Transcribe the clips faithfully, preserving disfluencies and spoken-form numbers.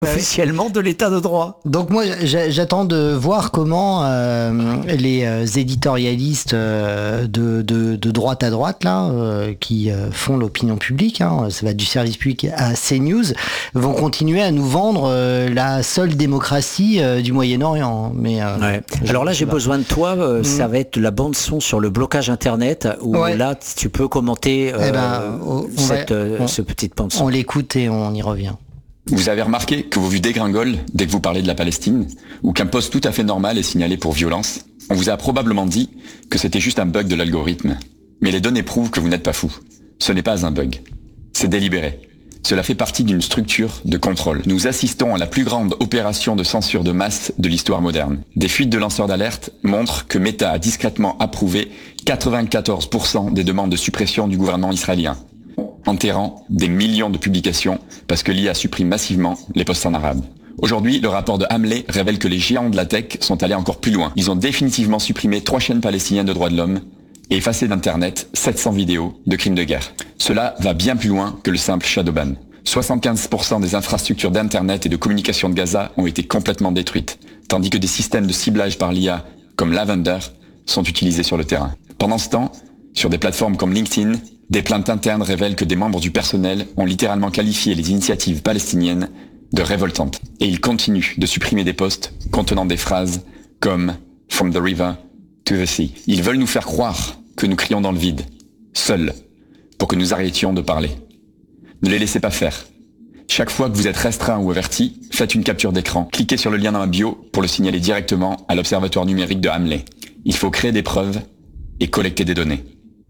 officiellement de l'état de droit. Donc moi j'attends de voir comment euh, les euh, éditorialistes euh, de, de, de droite à droite là euh, qui euh, font l'opinion publique, hein, ça va du service public à CNews, vont continuer à nous vendre euh, la seule démocratie euh, du Moyen-Orient. Mais euh, ouais. Alors là j'ai pas. besoin de toi, euh, mmh. ça va être la bande son sur le blocage internet où ouais. là tu peux commenter euh, eh ben, on cette va, euh, on, ce petite bande son. On l'écoute et on y revient. Vous avez remarqué que vos vues dégringolent dès que vous parlez de la Palestine, ou qu'un post tout à fait normal est signalé pour violence? On vous a probablement dit que c'était juste un bug de l'algorithme. Mais les données prouvent que vous n'êtes pas fou. Ce n'est pas un bug. C'est délibéré. Cela fait partie d'une structure de contrôle. Nous assistons à la plus grande opération de censure de masse de l'histoire moderne. Des fuites de lanceurs d'alerte montrent que Meta a discrètement approuvé quatre-vingt-quatorze pour cent des demandes de suppression du gouvernement israélien, enterrant des millions de publications parce que l'I A supprime massivement les posts en arabe. Aujourd'hui, le rapport de Hamlet révèle que les géants de la tech sont allés encore plus loin. Ils ont définitivement supprimé trois chaînes palestiniennes de droits de l'homme et effacé d'Internet sept cents vidéos de crimes de guerre. Cela va bien plus loin que le simple shadowban. soixante-quinze pour cent des infrastructures d'Internet et de communication de Gaza ont été complètement détruites, tandis que des systèmes de ciblage par l'I A comme Lavender sont utilisés sur le terrain. Pendant ce temps, sur des plateformes comme LinkedIn, des plaintes internes révèlent que des membres du personnel ont littéralement qualifié les initiatives palestiniennes de révoltantes. Et ils continuent de supprimer des posts contenant des phrases comme « From the river to the sea ». Ils veulent nous faire croire que nous crions dans le vide, seuls, pour que nous arrêtions de parler. Ne les laissez pas faire. Chaque fois que vous êtes restreint ou averti, faites une capture d'écran. Cliquez sur le lien dans ma bio pour le signaler directement à l'Observatoire numérique de Hamlet. Il faut créer des preuves et collecter des données.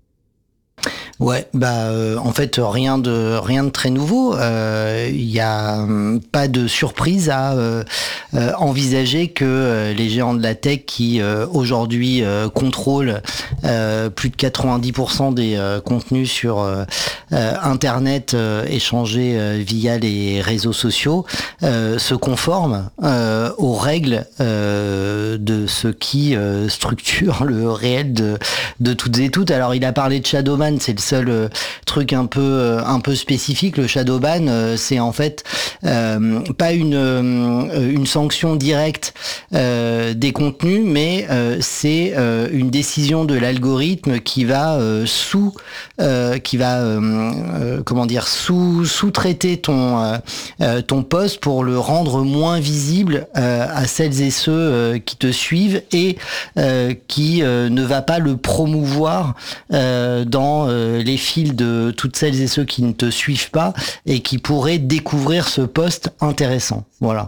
Ouais, bah euh, en fait rien de rien de très nouveau. Il euh, y a euh, pas de surprise à euh, euh, envisager que euh, les géants de la tech qui euh, aujourd'hui euh, contrôlent euh, plus de quatre-vingt-dix pour cent des euh, contenus sur euh, euh, Internet euh, échangés euh, via les réseaux sociaux euh, se conforment euh, aux règles euh, de ce qui euh, structure le réel de de toutes et toutes. Alors il a parlé de Shadowban, c'est le seul euh, truc un peu euh, un peu spécifique. Le shadowban, euh, c'est en fait euh, pas une euh, une sanction directe euh, des contenus, mais euh, c'est euh, une décision de l'algorithme qui va euh, sous euh, qui va euh, euh, comment dire sous sous-traiter ton euh, ton post pour le rendre moins visible euh, à celles et ceux euh, qui te suivent et euh, qui euh, ne va pas le promouvoir euh, dans euh, les fils de toutes celles et ceux qui ne te suivent pas et qui pourraient découvrir ce post intéressant. Voilà.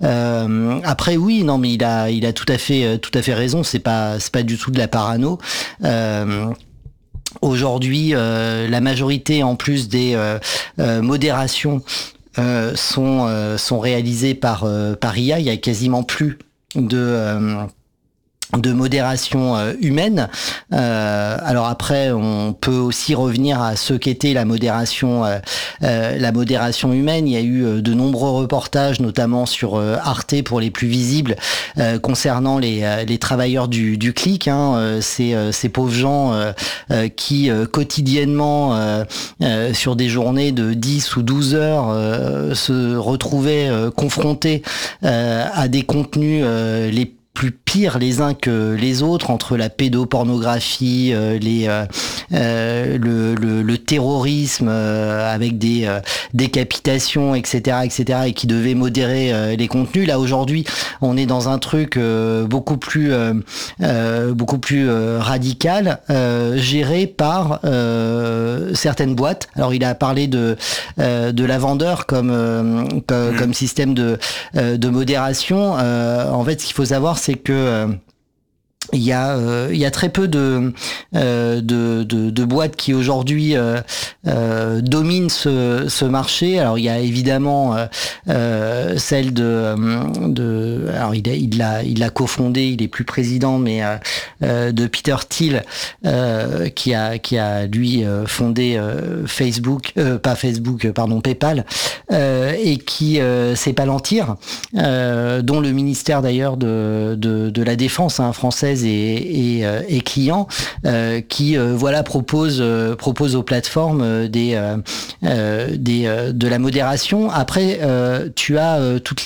Euh, après oui, non mais il a il a tout à fait tout à fait raison. C'est pas c'est pas du tout de la parano. Euh, Aujourd'hui, euh, la majorité en plus des euh, euh, modérations euh, sont euh, sont réalisées par euh, par I A. Il y a quasiment plus de euh, de modération euh, humaine. Euh, alors après, on peut aussi revenir à ce qu'était la modération, euh, euh, la modération humaine. Il y a eu euh, de nombreux reportages, notamment sur euh, Arte pour les plus visibles, euh, concernant les, euh, les travailleurs du, du clic. Hein, euh, ces, euh, ces pauvres gens euh, euh, qui euh, quotidiennement, euh, euh, sur des journées de dix ou douze heures, euh, se retrouvaient euh, confrontés euh, à des contenus euh, les plus pires les uns que les autres, entre la pédopornographie, euh, les euh, euh, le, le, le terrorisme euh, avec des euh, décapitations, et cetera, et cetera, et qui devaient modérer euh, les contenus. Là aujourd'hui, on est dans un truc euh, beaucoup plus euh, euh, beaucoup plus euh, radical, euh, géré par euh, certaines boîtes. Alors il a parlé de euh, de Lavender comme euh, comme, mmh. comme système de euh, de modération. Euh, en fait, ce qu'il faut savoir, c'est que euh, il y a euh, il y a très peu de euh, de, de de boîtes qui aujourd'hui euh, euh, dominent ce ce marché. Alors il y a évidemment euh, euh, celle de de alors il a, il l'a il l'a cofondé, il est plus président, mais euh, euh, de Peter Thiel euh, qui a qui a lui euh, fondé euh, Facebook euh, pas Facebook pardon PayPal euh, et qui euh, c'est Palantir euh, dont le ministère d'ailleurs de de de la défense hein, française et, et, et clients euh, qui euh, voilà proposent euh, proposent aux plateformes des euh, des euh, de la modération. Après, euh, tu as euh, toute